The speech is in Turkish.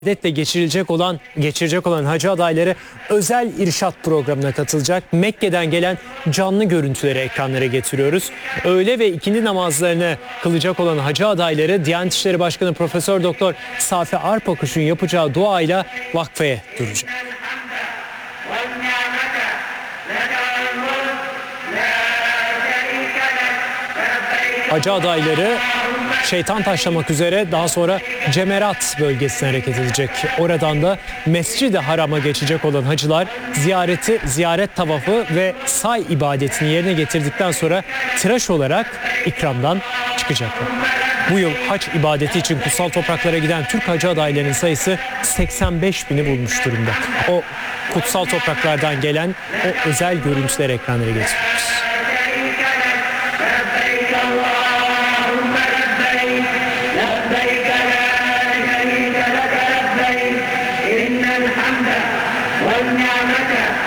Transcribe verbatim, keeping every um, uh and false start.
İbadetle geçirilecek olan geçirecek olan hacı adayları özel irşat programına katılacak. Mekke'den gelen canlı görüntüleri ekranlara getiriyoruz. Öğle ve ikindi namazlarını kılacak olan hacı adayları Diyanet İşleri Başkanı Profesör Doktor Safi Arpakuş'un yapacağı duayla vakfeye duracak. Hacı adayları şeytan taşlamak üzere daha sonra Cemerat bölgesine hareket edecek. Oradan da Mescid-i Haram'a geçecek olan hacılar ziyareti, ziyaret tavafı ve say ibadetini yerine getirdikten sonra tıraş olarak ikramdan çıkacaklar. Bu yıl hac ibadeti için kutsal topraklara giden Türk hacı adaylarının sayısı seksen beş bini bulmuş durumda. O kutsal topraklardan gelen o özel görüntüleri ekranlara getiriyoruz. والنعمة